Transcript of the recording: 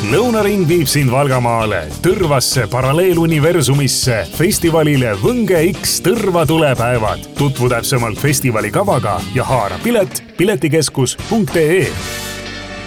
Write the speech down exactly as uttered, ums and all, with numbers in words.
Lõunaring viib sind Valgamaale, Tõrvasse paralleeluniversumisse, festivalile Võnge X Tõrva tulepäevad. Tutvu täpsemalt festivali kavaga ja haara pilet piletikeskus punkt ee.